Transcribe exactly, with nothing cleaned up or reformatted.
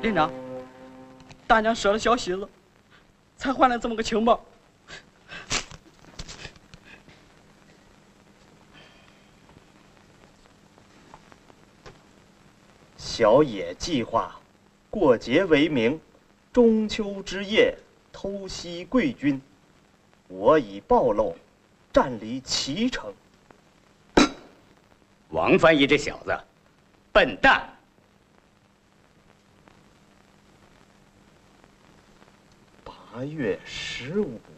林娘，大娘舍了小喜子，才换来这么个情报。 小野计划过节为名，中秋之夜偷袭贵军，我已暴露，占离齐城。 王翻译这小子，笨蛋！ 八月十五